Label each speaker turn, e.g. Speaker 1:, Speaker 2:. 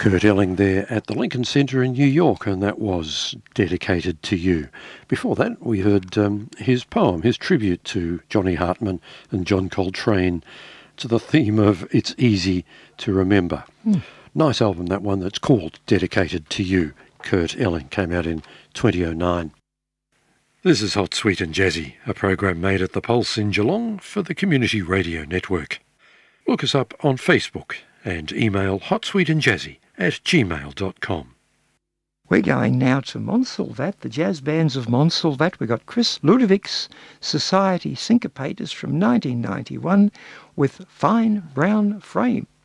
Speaker 1: Kurt Elling there at the Lincoln Center in New York, and that was Dedicated to You. Before that, we heard his poem, his tribute to Johnny Hartman and John Coltrane, to the theme of It's Easy to Remember. Nice album, that one, that's called Dedicated to You. Kurt Elling came out in 2009. This is Hot, Sweet and Jazzy, a program made at the Pulse in Geelong for the Community Radio Network. Look us up on Facebook and email hotsweetandjazzy@gmail.com.
Speaker 2: We're going now to Montsalvat, the jazz bands of Montsalvat. We've got Chris Ludovic's Society Syncopators from 1991 with Fine Brown Frame.